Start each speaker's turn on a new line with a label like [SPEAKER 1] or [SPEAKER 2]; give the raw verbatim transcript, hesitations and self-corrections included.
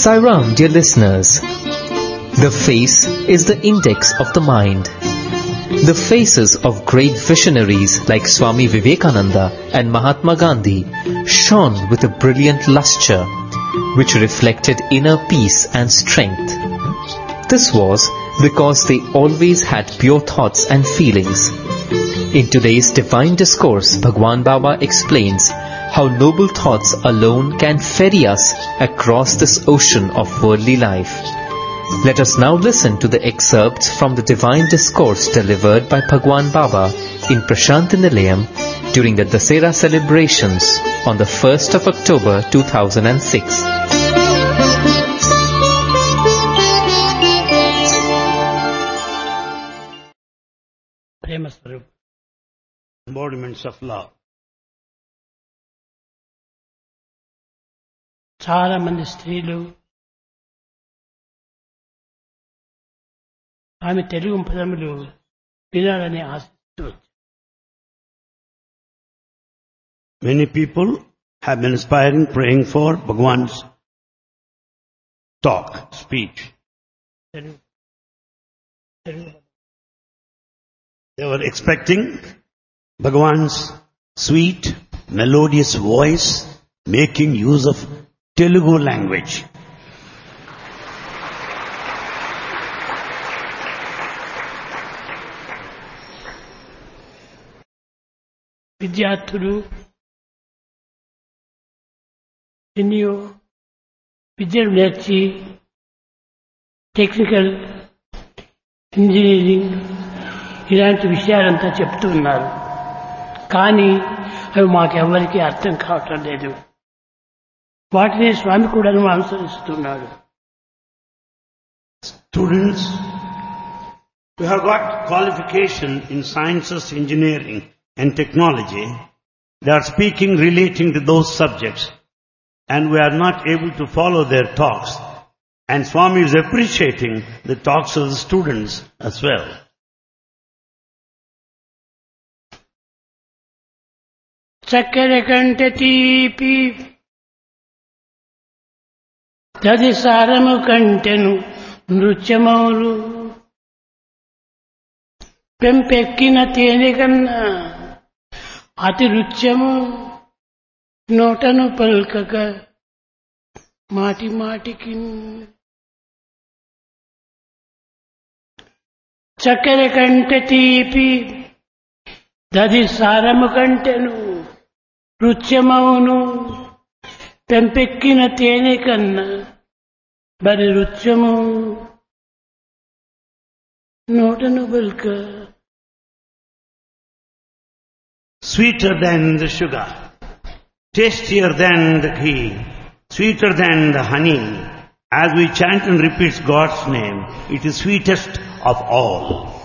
[SPEAKER 1] Sai Ram, dear listeners. The face is the index of the mind. The faces of great visionaries like Swami Vivekananda and Mahatma Gandhi shone with a brilliant lustre, which reflected inner peace and strength. This was because they always had pure thoughts and feelings. In today's Divine Discourse, Bhagwan Baba explains how noble thoughts alone can ferry us across this ocean of worldly life. Let us now listen to the excerpts from the Divine Discourse delivered by Bhagwan Baba in Prashanthi Nilayam during the Dasera celebrations on the first of October two thousand six.
[SPEAKER 2] Prema Swarup, embodiments of love. చాలా మంది స్త్రీలు ఆమె తెలుగు పదములు వినాలని ఆశిస్తూ వచ్చారు.
[SPEAKER 3] Many people have been aspiring, praying for Bhagwan's talk, speech.
[SPEAKER 2] Telugu Telugu
[SPEAKER 3] They were expecting Bhagwan's sweet, melodious voice, making use of Telugu language.
[SPEAKER 2] విద్యార్థులు ఎన్నో విద్యను నేర్చి టెక్నికల్ ఇంజనీరింగ్ ఇలాంటి విషయాలంతా చెప్తూ ఉన్నారు. కానీ అవి మాకెవ్వరికీ అర్థం కావటం లేదు. వాటిని స్వామి కూడా అనుసరిస్తున్నాడు.
[SPEAKER 3] Students who have got qualification in sciences, engineering and technology, they are speaking relating to those subjects, and we are not able to follow their talks. And Swami is appreciating the talks of the students as well.
[SPEAKER 2] చక్కెర కంటే తీపి దది సారము కంటెను నృత్యమౌలు పెంపెక్కిన తేనె కన్నా అతి నృత్యము నోటను పల్కక మాటి మాటికి. చక్కెర కంటే తీపి దది సారము కంటెను నృత్యమౌను పెంపెక్కిన తేనె కన్నా మరి నృత్యము నోటను బల్క.
[SPEAKER 3] Sweeter than the sugar, tastier than the ghee, sweeter than the honey. As we chant and repeat God's name, it is sweetest of all.